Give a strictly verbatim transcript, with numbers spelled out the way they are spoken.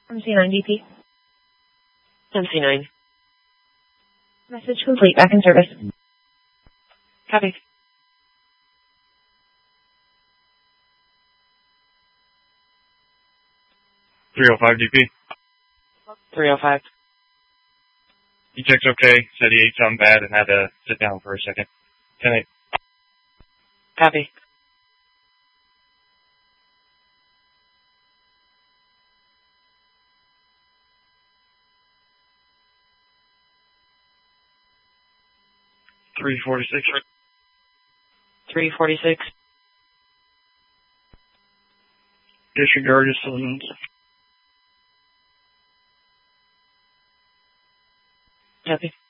M C nine D P. M C nine. Message complete. Back in service. Copy. three oh five D P. three oh five. He checked okay, said he ate something bad and had to sit down for a second. ten eight. Copy. three forty-six. three forty-six. Disregard his saloons. Copy.